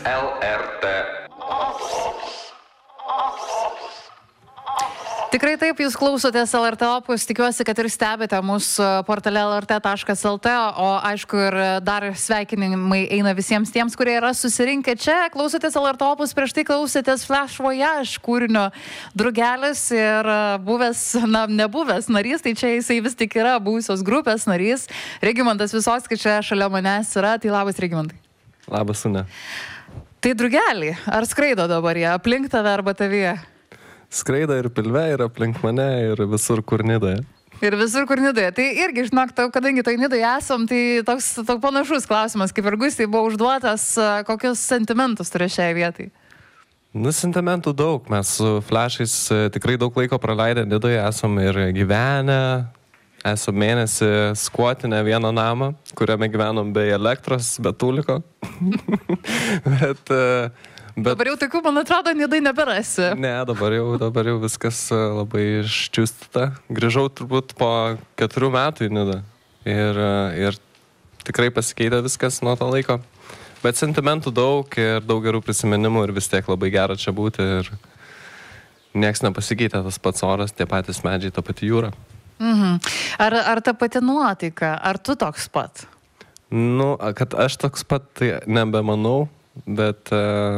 LRT. Tikrai taip, jūs klausotės LRT Opus, tikiuosi, kad ir stebite mūsų portale lrt.lt, o aišku ir dar sveikinimai eina visiems tiems, kurie yra susirinkę čia. Klausotės LRT Opus, prieš tai klausotės Flash Voyage kūrinio Drugelis ir buvęs, nebuvęs narys, tai čia jisai vis tik yra buvusios grupės narys. Regimantas Visockas čia šalia manęs yra, tai labas Regimantai. Labas, Une. Tai Drugelį, ar skraido dabar jie, aplink tave arba tavyje? Skraida ir pilve, ir aplink mane, ir visur, kur nidoje. Ir visur, kur nidoje. Tai irgi, žinok, kadangi toj nidoje esam, tai toks panašus klausimas, kaip ir Gustei buvo užduotas, kokius sentimentus turi šiai vietai? Nu, sentimentų daug. Mes su Flashais tikrai daug laiko praleidę nidoje, esam ir gyvenę, esam mėnesį skvotinę vieną namą, kuriame gyvenom be elektros, be tūliko. Bet dabar jau tokių, man atrodo, nidai neberasi. Ne, dabar jau viskas labai iščiustyta. Grįžau turbūt po 4 metų į Nidą. Ir tikrai pasikeitė viskas nuo to laiko. Bet sentimentų daug ir daug gerų prisiminimų ir vis tiek labai gera čia būti. Ir nieks nepasikeitė, tas pats oras, tie patys medžiai, ta pati jūra. Mhm. Ar ta pati nuotaika? Ar tu toks pat? Nu, kad aš toks pat, tai nebemanau, bet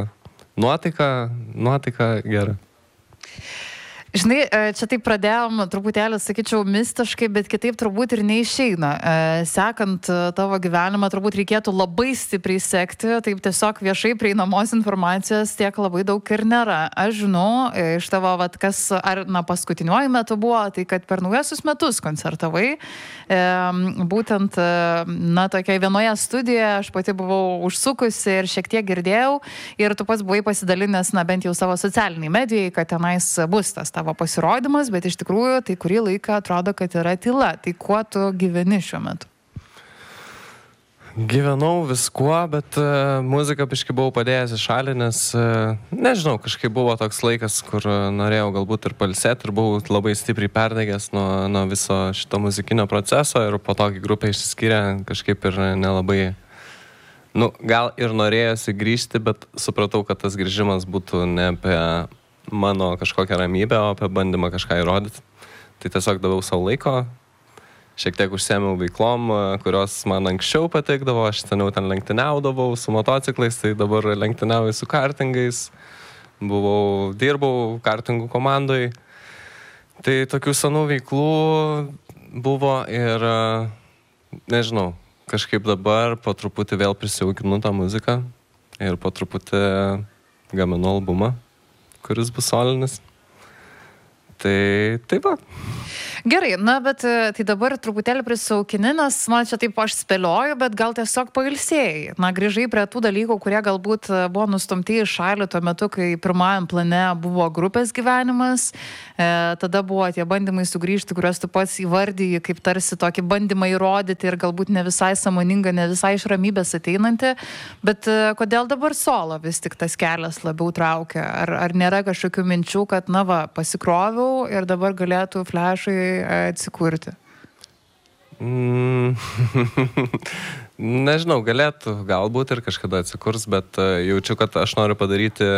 nuotaika gera. Žinai, čia taip pradėjom truputėlį, sakyčiau, mistiškai, bet kitaip turbūt ir neišeina. Sekant tavo gyvenimą, turbūt reikėtų labai stipriai sekti, taip tiesiog viešai prieinamos informacijos tiek labai daug ir nėra. Aš žinau, iš tavo, kas paskutiniuoju metu buvo, tai kad per naujuosius metus koncertavai, būtent, tokia vienoje studijoje, aš pati buvau užsukusi ir šiek tiek girdėjau, ir tu pats buvai pasidalinęs, bent jau savo socialiniai medijai, kad tenais bus tas tavo pasirodymas, bet iš tikrųjų tai kurį laiką atrodo, kad yra tyla. Tai kuo tu gyveni šiuo metu? Gyvenau viskuo, bet muziką biškai buvau padėjęs į šalį, nes nežinau, kažkaip buvo toks laikas, kur norėjau galbūt ir pailsėti ir buvau labai stipriai perdegęs nuo viso šito muzikinio proceso ir po to, kai grupė išsiskyrė, kažkaip ir nelabai, gal ir norėjosi grįžti, bet supratau, kad tas grįžimas būtų ne apie mano kažkokią ramybę, o apie bandymą kažką įrodyti. Tai tiesiog daviau savo laiko, šiek tiek užsiėmiau veiklom, kurios man anksčiau patikdavo, aš seniau ten lenktyniaudavau su motociklais, tai dabar lenktyniauju su kartingais, dirbau kartingų komandoj. Tai tokių senų veiklų buvo ir, nežinau, kažkaip dabar po truputį vėl prisijaukinu tą muziką ir po truputį gaminu albumą, kuris bus solinis. Tai va. Gerai, bet tai dabar truputėlį prisaukini, nes man čia taip aš spėlioju, bet gal tiesiog pailsėjai. Grįžai prie tų dalykų, kurie galbūt buvo nustumti į šalį tuo metu, kai pirmajam plane buvo grupės gyvenimas, tada buvo tie bandymai sugrįžti, kuriuos tu pats įvardyji, kaip tarsi tokį bandymą įrodyti ir galbūt ne visai sąmoninga, ne visai iš ramybės ateinanti, bet kodėl dabar solo vis tik tas kelias labiau traukia? Ar nėra kažkokių minčių, kad pasikroviau ir dabar galėtų Flashai atsikurti? Nežinau, galėtų, galbūt ir kažkada atsikurs, bet jaučiu, kad aš noriu padaryti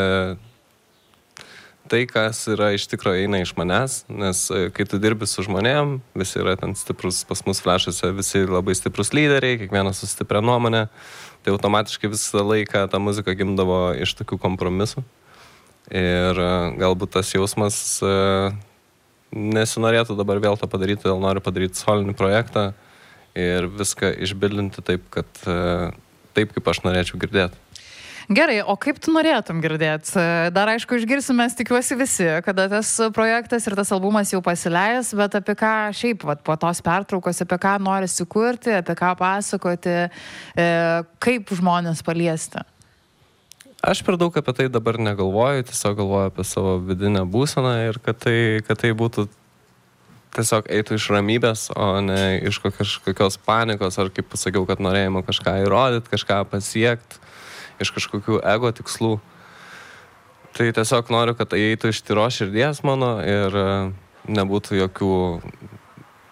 tai, kas yra iš tikrųjų eina iš manęs, nes kai tu dirbi su žmonėm, visi yra ten stiprus, pas mus Flash'uose visi labai stiprus lyderiai, kiekvienas su stipria nuomonė, tai automatiškai visą laiką ta muzika gimdavo iš tokių kompromisų. Ir galbūt tas jausmas nesinorėtų dabar vėl to padaryti, todėl noriu padaryti solinį projektą ir viską išbildinti taip, kaip aš norėčiau girdėti. Gerai, o kaip tu norėtum girdėti? Dar aišku, išgirsime, tikiuosi visi, kada tas projektas ir tas albumas jau pasileis, bet apie ką šiaip po tos pertraukos, apie ką nori sukurti, apie ką pasakoti, kaip žmonės paliesti? Aš per daug apie tai dabar negalvoju, tiesiog galvoju apie savo vidinę būseną ir kad tai būtų tiesiog eitų iš ramybės, o ne iš kažkokios panikos, ar kaip pasakiau, kad norėjimo kažką įrodyti, kažką pasiekti, iš kažkokių ego tikslų. Tai tiesiog noriu, kad tai eitų iš tyros širdies mano ir nebūtų jokių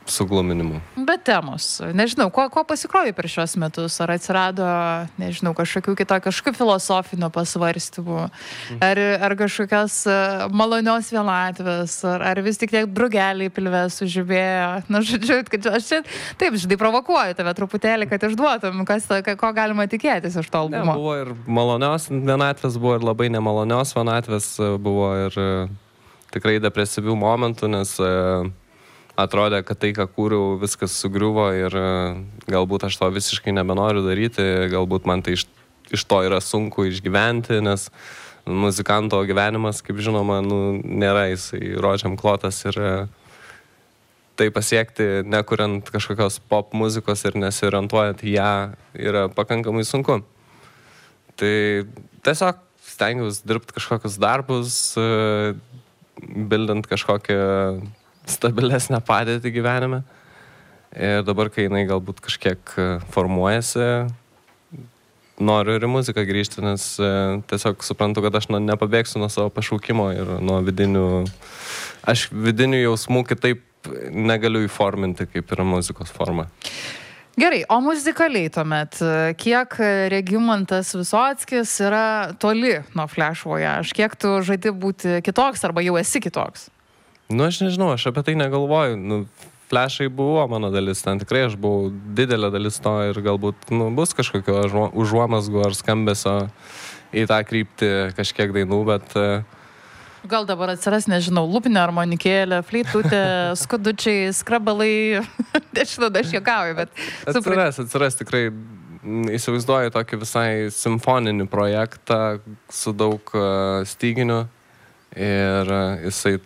sugluminimu. Bet temos. Nežinau, ko pasikrovė per šios metus? Ar atsirado, nežinau, kažkokių filosofinio pasvarstymų? Ar kažkokios malonios vienatvės? Ar vis tik tiek drugeliai pilve sužibėjo? Na, žodžiu, kad aš čia taip, žinai, provokuoju tave truputėlį, kad išduotum, ko galima tikėtis iš to albumo. Ne, buvo ir malonios vienatvės, buvo ir labai nemalonios vienatvės, buvo ir tikrai depresyvių momentų, nes atrodė, kad tai, ką kūriau, viskas sugriuvo ir galbūt aš to visiškai nebenoriu daryti, galbūt man tai iš to yra sunku išgyventi, nes muzikanto gyvenimas, kaip žinoma, nėra jisai rožiam klotas ir tai pasiekti, nekuriant kažkokios pop muzikos ir nesiorientuojant į ją, yra pakankamai sunku. Tai tiesiog stengiausi dirbti kažkokius darbus, bildant kažkokią stabilesnę padėtį gyvenime. Ir dabar, kai jinai galbūt kažkiek formuojasi, noriu ir į muziką grįžti, nes tiesiog suprantu, kad aš nepabėgsiu nuo savo pašaukimo ir nuo vidinių jausmų kitaip negaliu įforminti, kaip yra muzikos forma. Gerai, o muzikaliai tuomet, kiek Regimantas Visockis yra toli nuo Flash Voyage? Kiek tu žadi būti kitoks arba jau esi kitoks? Aš nežinau, aš apie tai negalvoju. Flashai buvo mano dalis, ten tikrai aš buvau didelė dalis to ir galbūt bus kažkokio užuomazgų ar skambesio į tą kryptį kažkiek dainų, bet... Gal dabar atsiras, nežinau, lūpinė armonikėlė, fleitutė, skudučiai, skrabalai, nežinau, aš juokauju, bet... Atsiras tikrai, įsivaizduoju tokį visai simfoninį projektą su daug styginių ir jisai,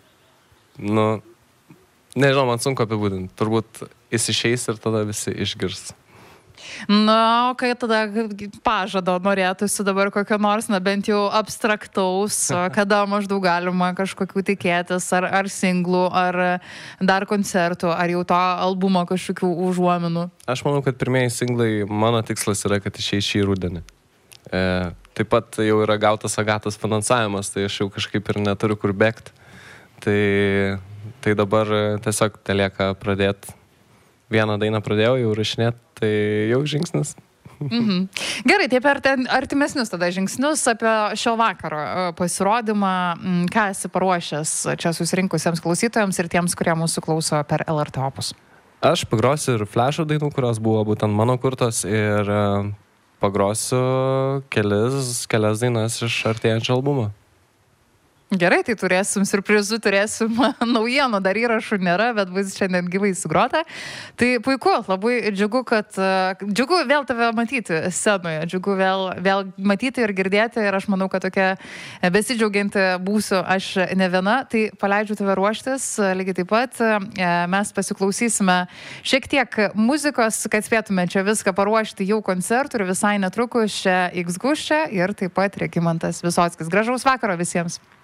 nežinau, man sunku apibūdinti, turbūt jis išeis ir tada visi išgirs. Na, kai tada pažado norėtųsi dabar kokio nors, bent jau abstraktaus, kada maždaug galima kažkokių tikėtis, ar singlų, ar dar koncertų, ar jau to albumo kažkokių užuominų? Aš manau, kad pirmieji singlai, mano tikslas yra, kad išeis šį rudenį. Taip pat jau yra gautas Agatos finansavimas, tai aš jau kažkaip ir neturiu kur bėgti. Tai dabar tiesiog telieka pradėti. Vieną dainą pradėjau jau rašinėti, tai jau žingsnis. Gerai, tai per artimesnius tada žingsnius apie šio vakaro pasirodymą, ką esi paruošęs čia susirinkusiems klausytojams ir tiems, kurie mūsų klauso per LRT Opus. Aš pagrosiu ir Flash'o dainų, kurios buvo būtent mano kurtos, ir pagrosiu kelias dainas iš artėjančio albumo. Gerai, tai turėsim siurprizų, turėsim naujienų, dar įrašų nėra, bet bus šiandien gyvai sugrota. Tai puiku, labai džiugu, džiugu vėl tave matyti scenoje, džiugu vėl matyti ir girdėti ir aš manau, kad tokia besidžiaugianti būsiu aš ne viena, tai paleidžiu tave ruoštis, lygiai taip pat mes pasiklausysime šiek tiek muzikos, kad spėtume čia viską paruošti jau koncertų ir visai netrukus čia X Guščia ir taip pat Regimantas Visockis. Gražaus vakaro visiems!